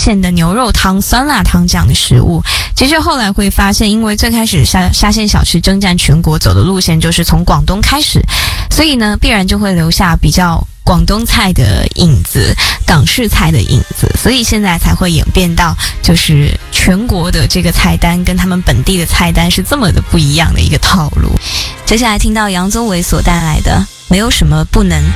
线的牛肉汤、酸辣汤这样的食物。其实后来会发现，因为最开始沙县小吃征战全国走的路线就是从广东开始，所以呢必然就会留下比较广东菜的影子、港式菜的影子，所以现在才会演变到就是全国的这个菜单跟他们本地的菜单是这么的不一样的一个套路。接下来听到杨宗纬所带来的《没有什么不能》。